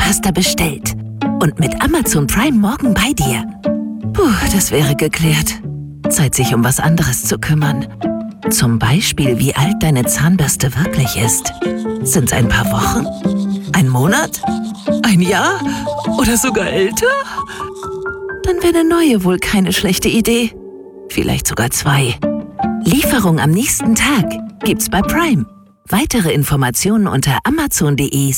Zahnpasta bestellt. Und mit Amazon Prime morgen bei dir. Puh, das wäre geklärt. Zeit, sich um was anderes zu kümmern. Zum Beispiel, wie alt deine Zahnbürste wirklich ist. Sind's ein paar Wochen? Ein Monat? Ein Jahr? Oder sogar älter? Dann wäre eine neue wohl keine schlechte Idee. Vielleicht sogar 2. Lieferung am nächsten Tag gibt's bei Prime. Weitere Informationen unter amazon.de/prime.